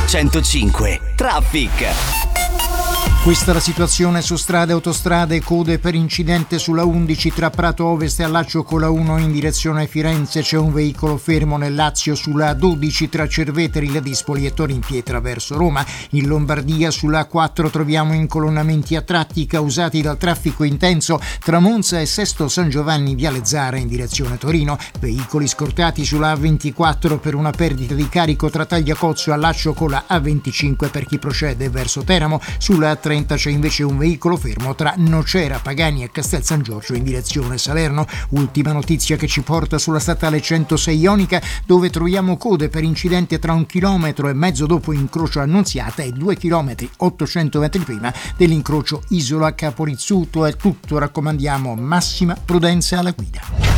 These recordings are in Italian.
105 Traffic. Questa è la situazione su strade e autostrade. Code per incidente sulla 11 tra Prato Ovest e Allaccio con la 1 in direzione Firenze. C'è un veicolo fermo nel Lazio sulla 12 tra Cerveteri, La Dispoli e Torinpietra verso Roma. In Lombardia sulla 4 troviamo incolonnamenti a tratti causati dal traffico intenso tra Monza e Sesto San Giovanni Viale Zara in direzione Torino. Veicoli scortati sulla A24 per una perdita di carico tra Tagliacozzo e Allaccio con la A25 per chi procede verso Teramo. Sulla A30 c'è invece un veicolo fermo tra Nocera, Pagani e Castel San Giorgio in direzione Salerno. Ultima notizia che ci porta sulla statale 106 Ionica, dove troviamo code per incidente tra 1,5 chilometri dopo incrocio Annunziata e 2 chilometri 800 metri prima dell'incrocio Isola Caporizzuto. È tutto, raccomandiamo massima prudenza alla guida.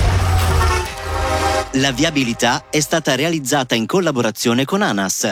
La viabilità è stata realizzata in collaborazione con ANAS.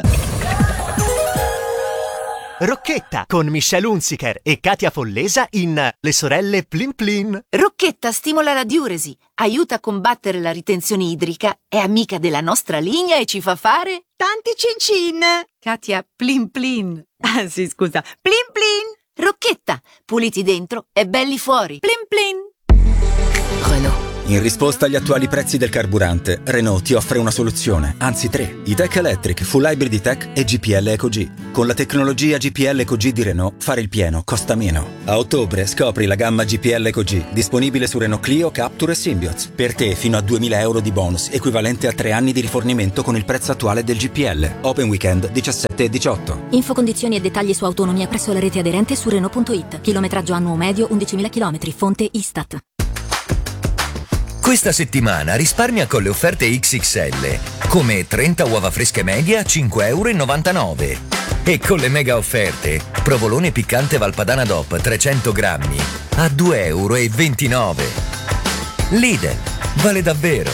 Rocchetta con Michelle Hunziker e Katia Follesa in Le sorelle Plin Plin. Rocchetta stimola la diuresi, aiuta a combattere la ritenzione idrica, è amica della nostra linea e ci fa fare tanti cin-cin. Katia Plin Plin. Ah sì, scusa, Plin Plin. Rocchetta, puliti dentro e belli fuori. Plin Plin. Renault. In risposta agli attuali prezzi del carburante, Renault ti offre una soluzione, anzi 3. E-Tech Electric, Full Hybrid E-Tech e GPL EcoG. Con la tecnologia GPL EcoG di Renault, fare il pieno costa meno. A ottobre scopri la gamma GPL EcoG, disponibile su Renault Clio, Captur e Symbioz. Per te fino a 2.000 euro di bonus, equivalente a 3 anni di rifornimento con il prezzo attuale del GPL. Open Weekend 17 e 18. Info, condizioni e dettagli su autonomia presso la rete aderente su Renault.it. Chilometraggio annuo medio 11.000 km, fonte Istat. Questa settimana risparmia con le offerte XXL, come 30 uova fresche media a 5,99 €. E con le mega offerte, provolone piccante Valpadana DOP 300 grammi a 2,29 €. Lidl, vale davvero.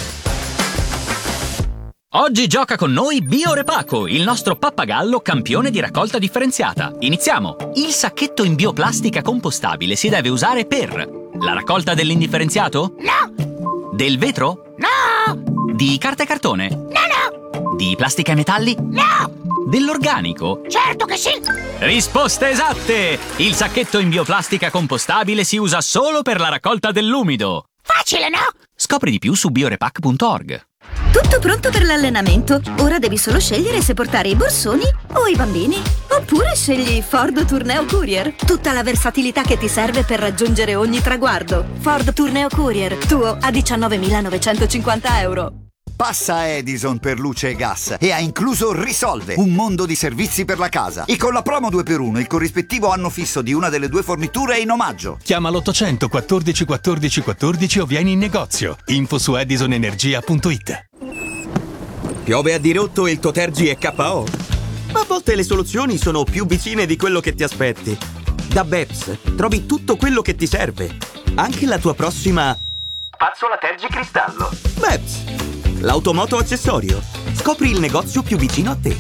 Oggi gioca con noi Biorepaco, il nostro pappagallo campione di raccolta differenziata. Iniziamo! Il sacchetto in bioplastica compostabile si deve usare per la raccolta dell'indifferenziato? No! Del vetro? No! Di carta e cartone? No! Di plastica e metalli? No! Dell'organico? Certo che sì! Risposte esatte! Il sacchetto in bioplastica compostabile si usa solo per la raccolta dell'umido. Facile, no? Scopri di più su biorepac.org. Tutto pronto per l'allenamento. Ora devi solo scegliere se portare i borsoni o i bambini. Oppure scegli Ford Tourneo Courier. Tutta la versatilità che ti serve per raggiungere ogni traguardo. Ford Tourneo Courier, tuo a 19.950 euro. Passa Edison per luce e gas e ha incluso Risolve, un mondo di servizi per la casa. E con la promo 2x1 il corrispettivo anno fisso di una delle due forniture è in omaggio. Chiama l'800 14 14 14 o vieni in negozio. Info su edisonenergia.it. Piove a dirotto e il tuo Tergi è KO? A volte le soluzioni sono più vicine di quello che ti aspetti. Da Beps trovi tutto quello che ti serve, anche la tua prossima spazzola Tergi Cristallo. Beps, l'automoto accessorio. Scopri il negozio più vicino a te.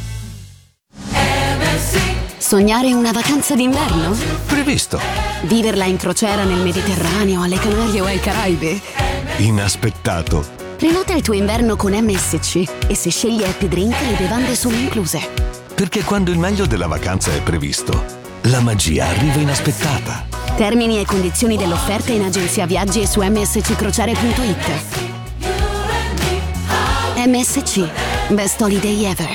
Sognare una vacanza d'inverno? Previsto. Viverla in crociera nel Mediterraneo, alle Canarie o ai Caraibi? Inaspettato. Prenota il tuo inverno con MSC e se scegli Happy Drink le bevande sono incluse. Perché quando il meglio della vacanza è previsto, la magia arriva inaspettata. Termini e condizioni dell'offerta in agenzia viaggi e su msccrociere.it. MSC, best holiday ever.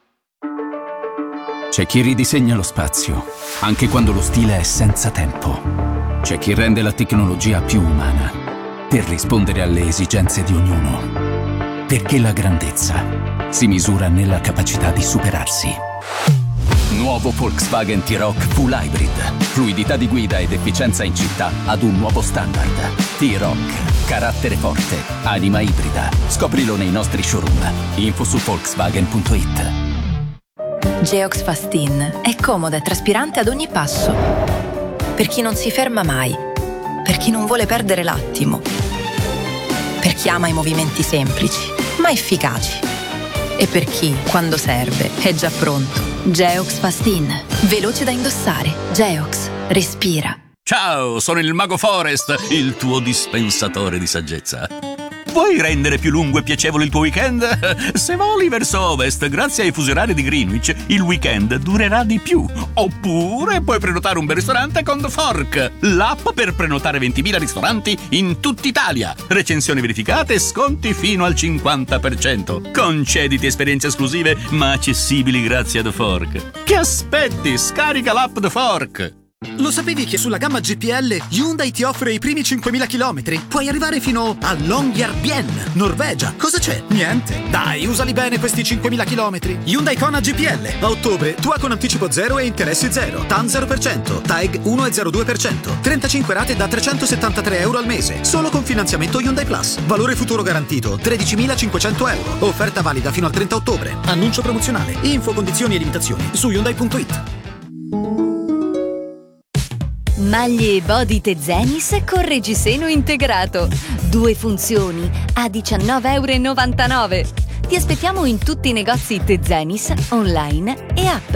C'è chi ridisegna lo spazio, anche quando lo stile è senza tempo. C'è chi rende la tecnologia più umana, per rispondere alle esigenze di ognuno. Perché la grandezza si misura nella capacità di superarsi. Nuovo Volkswagen T-Roc Full Hybrid. Fluidità di guida ed efficienza in città ad un nuovo standard. T-Roc. Carattere forte. Anima ibrida. Scoprilo nei nostri showroom. Info su Volkswagen.it. Geox Fastin è comoda e traspirante ad ogni passo. Per chi non si ferma mai. Per chi non vuole perdere l'attimo. Per chi ama i movimenti semplici, ma efficaci. E per chi, quando serve, è già pronto. Geox Fastin. Veloce da indossare. Geox. Respira. Ciao, sono il Mago Forest, il tuo dispensatore di saggezza. Vuoi rendere più lungo e piacevole il tuo weekend? Se voli verso ovest, grazie ai fusi orari di Greenwich, il weekend durerà di più. Oppure puoi prenotare un bel ristorante con The Fork, l'app per prenotare 20.000 ristoranti in tutta Italia. Recensioni verificate e sconti fino al 50%. Concediti esperienze esclusive ma accessibili grazie a The Fork. Che aspetti? Scarica l'app The Fork! Lo sapevi che sulla gamma GPL Hyundai ti offre i primi 5.000 km? Puoi arrivare fino a Longyearbyen, Norvegia. Cosa c'è? Niente. Dai, usali bene questi 5.000 km. Hyundai Kona GPL. A ottobre, tua con anticipo 0 e interessi 0. TAN 0%. TAEG 1,02%. 35 rate da €373 al mese. Solo con finanziamento Hyundai Plus. Valore futuro garantito 13.500 euro. Offerta valida fino al 30 ottobre. Annuncio promozionale. Info, condizioni e limitazioni su Hyundai.it. Maglie e body Tezenis con reggiseno integrato. 2 funzioni a €19,99. Ti aspettiamo in tutti i negozi Tezenis, online e app.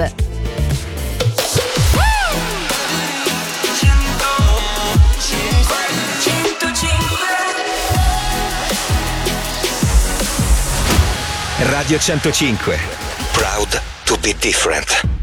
Radio 105. Proud to be different.